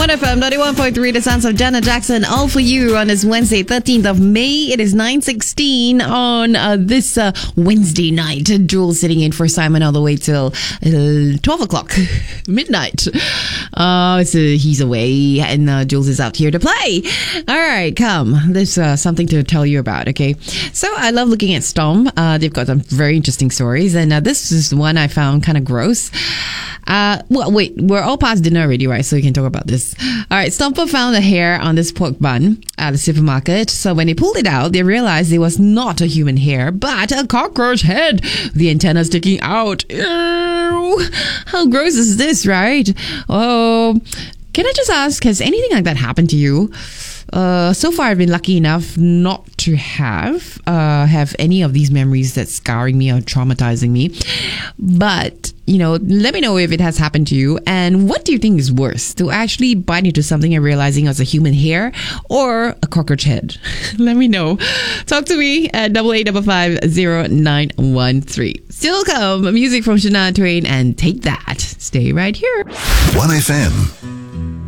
1FM 91.3, the sounds of Janet Jackson, all for you on this Wednesday, 13th of May. It is 9:16 on this Wednesday night. Jules sitting in for Simon all the way till 12 o'clock, midnight. He's away and Jules is out here to play. All right, come. There's something to tell you about, okay? So I love looking at Stomp. They've got some very interesting stories, and this is one I found kind of gross. Well, wait, we're all past dinner already, right? So we can talk about this. All right, Stomper found a hair on this pork bun at the supermarket. So when they pulled it out, they realized it was not a human hair, but a cockroach head. The antenna sticking out. Ew! How gross is this, right? Oh, can I just ask, has anything like that happened to you? So far, I've been lucky enough not to have any of these memories that's scarring me or traumatizing me. But, let me know if it has happened to you. And what do you think is worse? To actually bite into something and realizing it was a human hair or a cockroach head? Let me know. Talk to me at 88550913. Still come music from Shania Twain and Take That. Stay right here. 1FM.